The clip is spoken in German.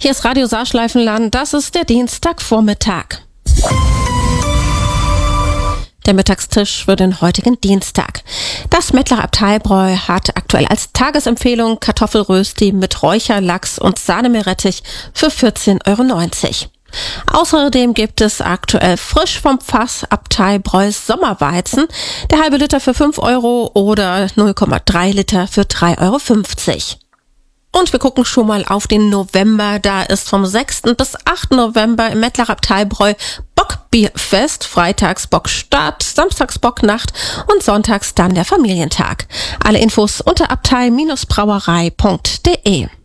Hier ist Radio Saarschleifenland, das ist der Dienstagvormittag. Der Mittagstisch für den heutigen Dienstag. Das Mettler Abteibräu hat aktuell als Tagesempfehlung Kartoffelrösti mit Räucherlachs und Sahnemeerrettich für 14,90 €. Außerdem gibt es aktuell frisch vom Fass Abteibräus Sommerweizen, der halbe Liter für 5 € oder 0,3 Liter für 3,50 €. Und wir gucken schon mal auf den November. Da ist vom 6. bis 8. November im Mettler Abteibräu Bockbierfest. Freitags Bockstart, samstags Bocknacht und sonntags dann der Familientag. Alle Infos unter abtei-brauerei.de.